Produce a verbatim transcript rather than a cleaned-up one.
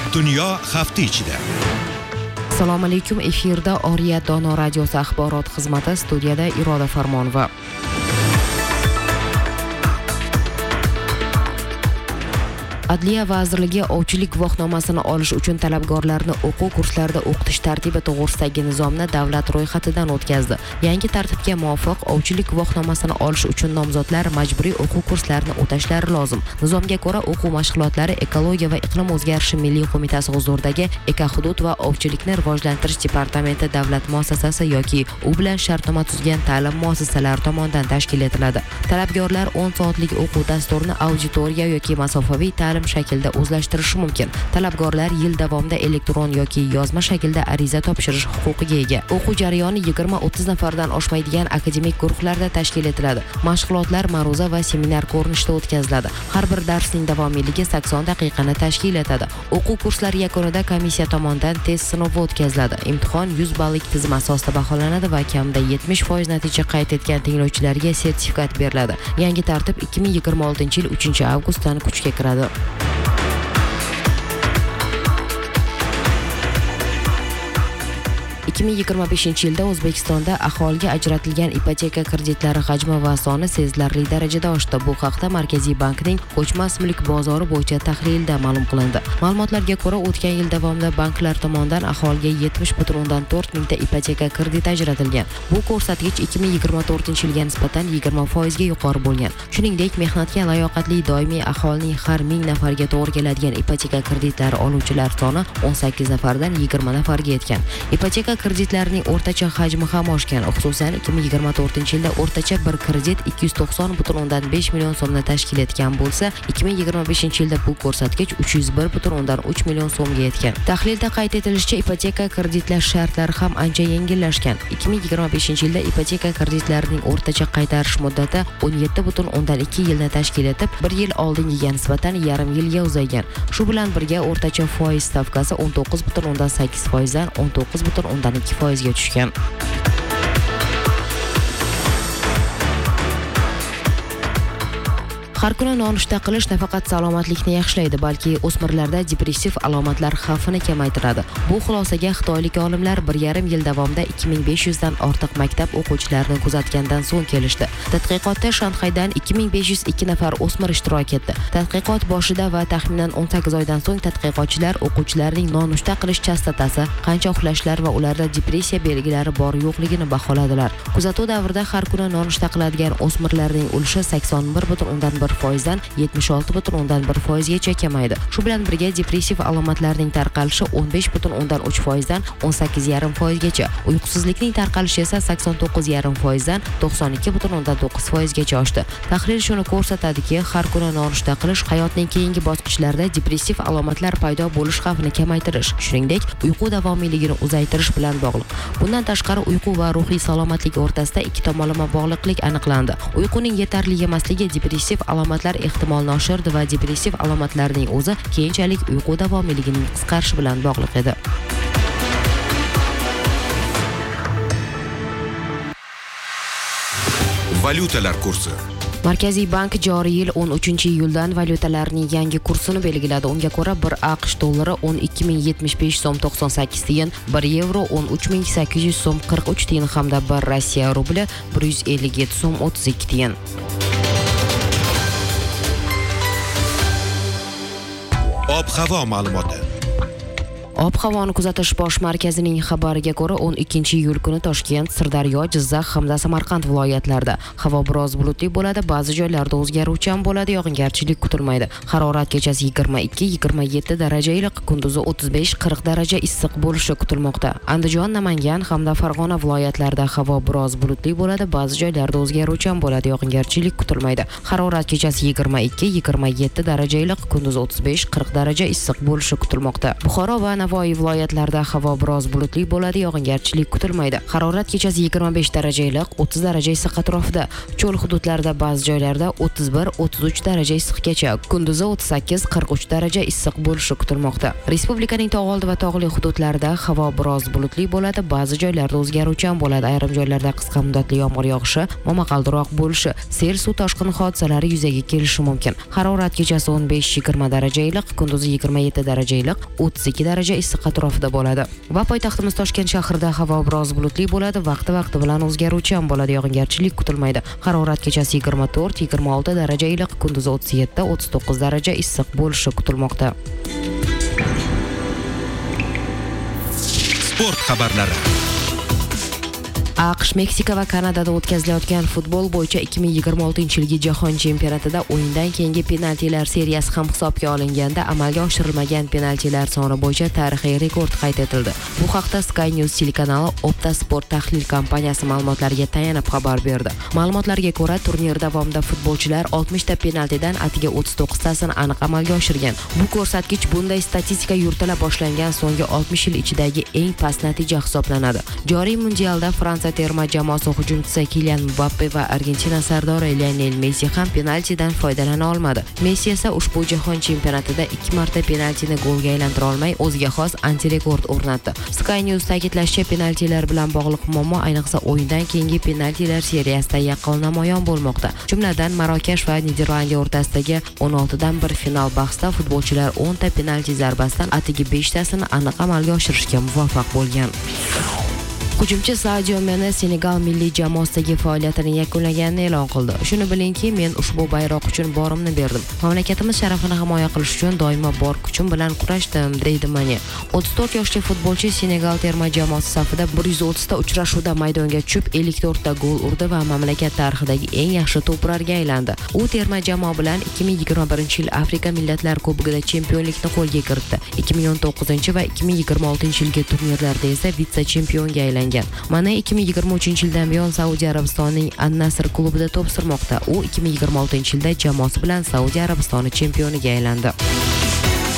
Dunyo hafta ichida. Assalomu alaykum. Efirda Oriyat Dono radiosi axborot xizmati, studiyada Iroda Farmonova. Adliya vazirligi ovchilik guvohnomasini olish uchun talabgorlarni o'quv kurslarida o'qitish tartibi to'g'risidagi nizomni davlat ro'yxatidan o'tkazdi. Yangi tartibga muvofiq ovchilik guvohnomasini olish uchun nomzodlar majburiy o'quv kurslarini o'tashlari lozim. Nizomga ko'ra, o'quv mashg'ulotlari Ekologiya va iqlim o'zgarishi milliy qo'mitasi huzuridagi Ekahudud va ovchilikni rivojlantirish departamenti davlat muassasasi yoki u bilan shartnoma tuzgan ta'lim muassasalari tomonidan tashkil etiladi. Talabgorlar o'n soatlik o'quv dasturini auditoriya yoki masofaviy ta'lim shaklda o'zlashtirishi mumkin. Talabgorlar yil davomida elektron yoki yozma shaklda ariza topshirish huquqiga ega. O'quv jarayoni yigirma o'ttiz nafardan oshmaydigan akademik guruhlarda tashkil etiladi. Mashg'ulotlar ma'ruza va seminar ko'rinishida o'tkaziladi. Har bir darsning davomiyligi sakson daqiqani tashkil etadi. O'quv kurslari yakunida komissiya tomonidan test sinovi o'tkaziladi. Imtihon yuz ballik tizim asosida baholanadi va kamida yetmish foiz natija qayd etgan tinglovchilarga sertifikat beriladi. Yangi tartib ikki ming yigirma oltinchi yil uchinchi avgustdan kuchga kiradi. ikki ming yigirma beshinchi yilda O'zbekistonda aholiga ajratilgan ipoteka kreditlari hajmi va soni sezilarli darajada oshdi. Bu haqda Markaziy bankning ko'chmas mulk bozori bo'yicha tahlilda ma'lum qilindi. Ma'lumotlarga ko'ra, o'tgan yil davomida banklar tomonidan aholiga yetmish butun o'ndan to'rt mingta ipoteka krediti ajratilgan. Bu ko'rsatkich ikki ming yigirma to'rtinchi yilga nisbatan yigirma foizga yuqori bo'lgan. Shuningdek, mehnatga layoqatli doimiy aholining har ming nafarga to'g'ri keladigan ipoteka kreditlari oluvchilar soni o'n sakkiz nafardan yigirma nafarga yetgan. Ipoteka kreditlarining o'rtacha hajmi ham oshgan. Xususan, ikki ming yigirma to'rtinchi yilda o'rtacha bir kredit ikki yuz to'qson butun o'ndan besh million so'mni tashkil etgan bo'lsa, ikki ming yigirma beshinchi yilda bu ko'rsatkich uch yuz bir butun o'ndan uch million so'mga yetgan. Tahlilda qayd etilishicha, ipoteka kreditlash shartlari ham ancha yengillashgan. ikki ming yigirma beshinchi yilda ipoteka kreditlarining o'rtacha qaytarish muddati o'n yetti butun o'ndan ikki yilni tashkil etib, bir yil oldingiga nisbatan yarim yilga uzaygan. Shu bilan birga o'rtacha foiz stavkasi o'n to'qqiz butun o'ndan sakkiz foizdan o'n to'qqiz butun o'ndan ikki foizga tushgan. Har kuni nonushta qilish nafaqat salomatlikni yaxshilaydi, balki o'smirlarda depressiv alomatlar xavfini kamaytiradi. Bu xulosaga xitoylik olimlar bir yarim yil davomida ikki ming besh yuz dan ortiq maktab o'quvchilarini kuzatgandan so'ng kelishdi. Tadqiqotda Shanxaydan ikki ming besh yuz ikki nafar o'smir ishtirok etdi. Tadqiqot boshida va taxminan o'n sakkiz oydan so'ng tadqiqotchilar o'quvchilarning nonushta qilish chastotasi, qancha uxlashlar va ularda depressiya belgilari bor yo'qligini baholadilar. Kuzatuv davrida har kuni nonushta qiladigan o'smirlarning ulushi sakson bir butun o'ndan bir foizdan yetmish olti butun o'ndan bir foizgacha kamaydi. Shu bilan birga depressiv alomatlarning tarqalishi o'n besh butun o'ndan uch foizdan o'n sakkiz yarim foizgacha, uyqusizlikning tarqalishi esa sakson to'qqiz yarim foizdan to'qson ikki butun o'ndan to'qqiz foizgacha oshdi. Tahlil shuni ko'rsatadiki, har kuni nonushta qilish hayotning keyingi bosqichlarida depressiv alomatlar paydo bo'lish xavfini kamaytirish, shuningdek, uyqu davomiyligini uzaytirish bilan bog'liq. Bundan tashqari, uyqu va ruhiy salomatlik o'rtasida ikki tomonlama bog'liqlik aniqlandi. Uyquning yetarli emasligi depressiv alomatlar ehtimolni oshirdi va depressiv alomatlarning o'zi keyinchalik uyqu davomiyligining qisqarishi bilan bog'liq edi. Valyutalar kursi. Markaziy bank joriy yil o'n uchinchi iyuldan valyutalarning yangi kursini belgiladi. Unga ko'ra, bir AQSh dollari o'n ikki ming yetmish besh so'm to'qson sakkiz tiyin, bir yevro o'n uch ming sakkiz yuz so'm qirq uch tiyin hamda bir Rossiya rubli bir yuz ellik yetti so'm o'ttiz ikki tiyin. Ob-havo ma'lumoti. Ob-havoni kuzatish bosh markazining xabariga ko'ra, o'n ikkinchi iyul kuni Toshkent, Sirdaryo, Jizzax hamda Samarqand viloyatlarida havo biroz bulutli bo'ladi, ba'zi joylarda o'zgaruvchan bo'ladi, yog'ingarchilik kutilmaydi. Harorat kechasi yigirma ikki yigirma yetti daraja iliq, kunduzi o'ttiz besh qirq daraja issiq bo'lishi kutilmoqda. Andijon, Namangan hamda Farg'ona viloyatlarida havo biroz bulutli bo'ladi, ba'zi joylarda o'zgaruvchan bo'ladi, yog'ingarchilik kutilmaydi. Harorat kechasi yigirma ikki yigirma yetti daraja iliq, kunduzi o'ttiz besh qirq daraja issiq bo'lishi kutilmoqda. Buxoro va Navoiy viloyatlarida havo biroz bulutli bo'ladi, yog'ingarchilik kutilmaydi. Harorat kechasi yigirma besh daraja iliq, o'ttiz daraja issiq atrofida. Cho'l hududlarida ba'zi joylarda o'ttiz bir o'ttiz uch daraja issiqgacha, kunduzi o'ttiz sakkiz qirq uch daraja issiq bo'lishi kutilmoqda. Respublikaning tog' oldi va tog'li hududlarida havo biroz bulutli bo'ladi, ba'zi joylarda o'zgaruvchan bo'ladi. Ayrim joylarda qisqa muddatli yomg'ir yog'ishi, momaqaldiroq bo'lishi, sel suv toshqini hodisalari yuzaga kelishi mumkin. Harorat kechasi o'n besh yigirma daraja iliq, kunduzi yigirma yetti daraja iliq, o'ttiz ikki daraja issiq atrofida bo'ladi. Va poytaxtimiz Toshkent shahrida havo biroz bulutli bo'ladi, vaqti-vaqti bilan o'zgaruvchan bo'ladi, yog'ingarchilik kutilmaydi. Harorat kechasi yigirma to'rt yigirma olti daraja iliq, kunduzi o'ttiz yetti o'ttiz to'qqiz daraja issiq bo'lishi kutilmoqda. Sport xabarlari. AQSh, Meksika va Kanadada o'tkazilayotgan futbol bo'yicha ikki ming yigirma oltinchi yilgi jahon chempionatida o'yindan keyingi penaltilar seriyasi ham hisobga olinganda amalga oshirilmagan penaltilar soni bo'yicha tarixiy rekord qayd etildi. Bu haqda Sky News telekanali Opta Sport tahlil kompaniyasi ma'lumotlariga tayanib xabar berdi. Ma'lumotlarga ko'ra, turnir davomida futbolchilar oltmish ta penaltidan atiga o'ttiz to'qqiz tasini aniq amalga oshirgan. Bu ko'rsatkich bunday statistika yuritila boshlangan so'nggi oltmish yil ichidagi eng past natija hisoblanadi. Joriy mundialda Fransiya terma jamoasi hujumchisi Kylian Mbappe va Argentina sardori Lionel Messi ham penaltidan foydalana olmadi. Messi esa ushbu jahon chempionatida ikki marta penaltini golga aylantira olmay, o'ziga xos antirekord o'rnatdi. Sky News ta'kidlashicha, penaltilar bilan bog'liq muammo ayniqsa o'yindan keyingi penaltilar seriyasida yaqqol namoyon bo'lmoqda. Jumladan, Marokash va Niderlandiya o'rtasidagi o'n olti dan bir final bahsida futbolchilar o'n ta penalti zarbasidan atiga besh tasini aniq amalga oshirishga muvaffaq bo'lgan. Hujumchi Sadio Mane Senegal milliy jamoasidagi faoliyatini yakunlaganini e'lon qildi. Shuni bilingki, men ushbu bayroq uchun borimni berdim. Mamlakatimiz sharafini himoya qilish uchun doimo bor kuchim bilan kurashdim, deydi Mane. o'ttiz to'rt yoshli futbolchi Senegal terma jamoasi safida bir yuz o'ttiz ta uchrashuvda maydonga tushib, ellik to'rt ta gol urdi va mamlakat tarixidagi eng yaxshi to'purarga aylandi. U terma jamoa bilan ikki ming yigirma birinchi yil Afrika Millatlar Kubogida chempionlikni qo'lga kiritdi. ikki ming o'n to'qqizinchi va ikki ming yigirma oltinchi yilgi turnirlarda esa vitse-chempionga aylandi. Mana ikki ming yigirma uchinchi yildan buyon Saudiya Arabistonining An-Nasr klubida to'p surmoqda. U ikki ming yigirma oltinchi yilda jamoasi bilan Saudiya Arabistoni chempioniga aylandi.